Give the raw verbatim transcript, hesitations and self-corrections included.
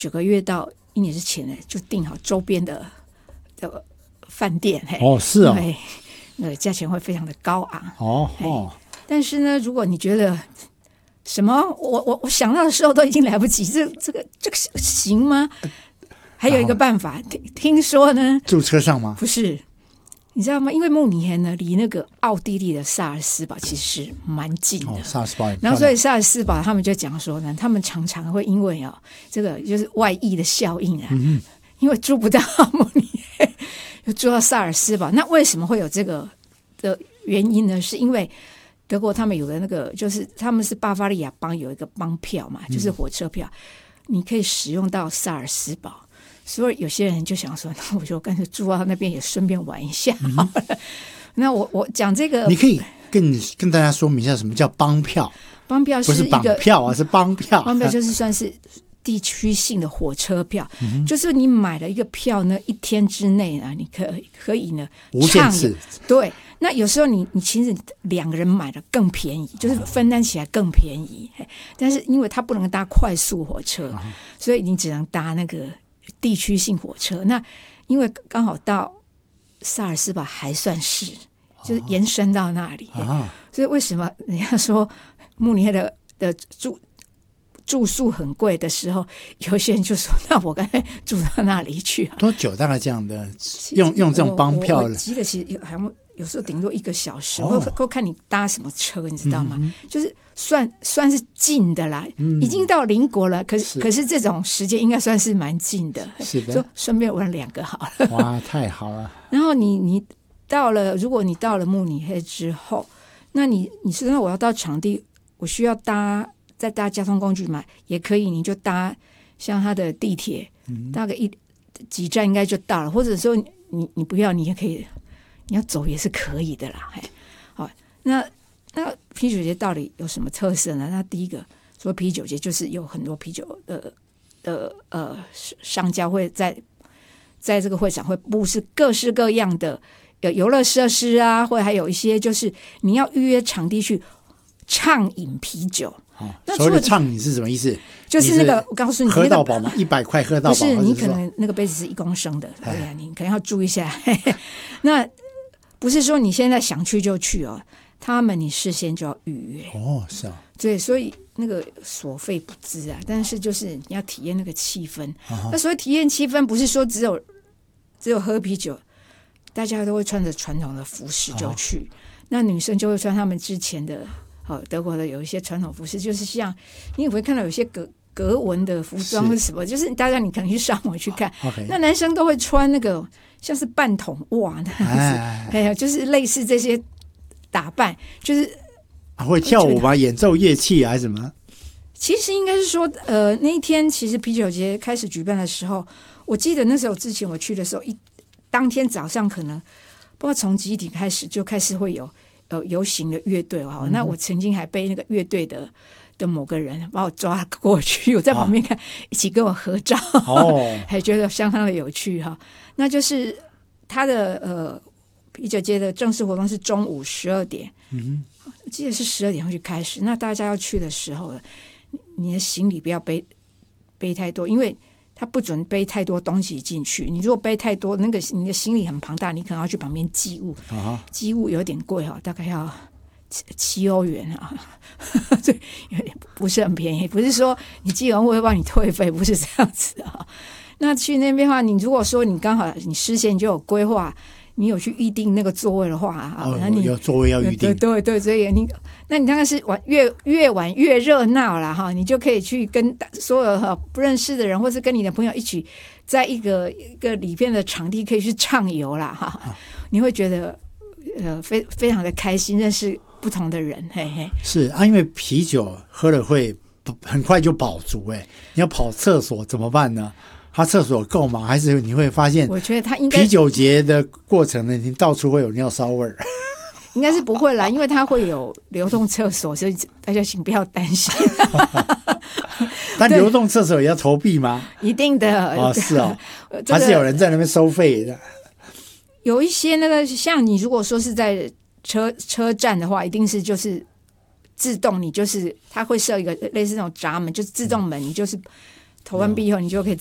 九个月到一年之前呢，就订好周边的的饭店。 哦，是哦， 对，那个价钱会非常的高昂。 哦哦， 但是呢，如果你觉得什么，我我我想到的时候都已经来不及，这这个这个行吗？还有一个办法，听听说呢， 住车上吗？ 不是。你知道吗？因为慕尼黑呢，离那个奥地利的萨尔斯堡其实是蛮近的。 哦，萨尔斯堡。 然后所以萨尔斯堡他们就讲说呢，他们常常会因为啊、哦，这个就是外溢的效应啊，嗯、因为住不到慕尼黑，就住到萨尔斯堡。那为什么会有这个的原因呢？是因为德国他们有的那个，就是他们是巴伐利亚邦有一个邦票嘛，就是火车票，嗯、你可以使用到萨尔斯堡。所以有些人就想说，那我就干脆住到那边也顺便玩一下好了。嗯、那我我讲这个， 你可以跟跟大家说明一下什么叫邦票？ 邦票是一个不是绑票啊，是邦票。 邦票就是算是地区性的火车票，嗯、就是你买了一个票呢，一天之内呢，你可以可以呢无限次。 对，那有时候你你其实两个人买的更便宜，就是分担起来更便宜。哦、但是因为它不能搭快速火车，哦、所以你只能搭那个地区性火车。那因为刚好到萨尔斯堡还算是，就是延伸到那里，哦、所以为什么人家说慕尼黑的的住住宿很贵的时候，有些人就说：“那我干脆住到那里去。” 多久？大概这样的用用这种邦票？ 我, 我记得其实好像有时候顶多一个小时，或、哦、看你搭什么车，你知道吗？嗯、就是算算是近的啦，嗯、已经到邻国了。可是, 是可是这种时间应该算是蛮近的， 是的。 就顺便玩两个好了。 哇，太好了！ 然后你你到了，如果你到了慕尼黑之后，那你你说那我要到场地，我需要搭再搭交通工具嘛？也可以，你就搭像他的地铁，嗯、大概一几站应该就到了，或者说你你不要，你也可以。你要走也是可以的啦，好，那那啤酒节到底有什么特色呢？那第一个说啤酒节就是有很多啤酒的的呃商家会在在这个会场会布置各式各样的游乐设施啊，或者还有一些就是你要预约场地去畅饮啤酒。 哦、所谓的畅饮是什么意思？ 就是那个我告诉你， 喝到饱吗？一百块喝到饱？ 不是，你可能那个杯子是一公升的，对呀、啊，你可能要注意一下。那不是说你现在想去就去哦，他们你事先就要预约哦，是啊， 对，所以那个所费不赀啊，但是就是你要体验那个气氛。啊、那所谓体验气氛，不是说只有只有喝啤酒，大家都会穿着传统的服饰就去，啊、那女生就会穿他们之前的哦德国的有一些传统服饰，就是像你也会看到有些格格纹的服装或什么，就是大家你可能去上网去看， okay. 那男生都会穿那个。像是半筒袜那样子，哎呀，就是类似这些打扮，就是、 啊、会跳舞吗？演奏乐器还是什么？ 其实应该是说，呃，那一天其实啤酒节开始举办的时候，我记得那时候之前我去的时候，一当天早上可能不知道从几点开始就开始会有呃游行的乐队哦、嗯，那我曾经还被那个乐队的。的某个人把我抓过去，我在旁边看，啊、一起跟我合照，哦、还觉得相当的有趣哈。那就是他的呃啤酒节的正式活动是中午十二点，嗯，我记得是十二点会去开始。那大家要去的时候，你的行李不要背背太多，因为他不准背太多东西进去。你如果背太多，那个你的行李很庞大，你可能要去旁边寄物，啊、寄物有点贵哈，大概要。七欧元啊，这不是很便宜。不是说你寄完会帮你退费，不是这样子啊。那去那边的话，你如果说你刚好你事先就有规划，你有去预定那个座位的话啊， 哦、 那你有座位要预定， 对对对，所以你那你当然是玩越越玩越热闹了哈，你就可以去跟所有不认识的人，或是跟你的朋友一起，在一个一个里边的场地可以去畅游啦哈，啊、你会觉得呃非非常的开心，认识。不同的人，嘿嘿， 是啊，因为啤酒喝了会很快就饱足，哎，你要跑厕所怎么办呢？他厕所够吗？还是你会发现？ 我觉得他应该啤酒节的过程呢，你到处会有尿骚味儿。 应该是不会啦，因为它会有流动厕所，所以大家请不要担心。 但流动厕所也要投币吗？ 一定的哦，是哦，还是有人在那边收费的。 有一些那个，像你如果说是在。车车站的话，一定是就是自动，你就是它会设一个类似那种闸门，就是自动门，你就是投完币以后，你就可以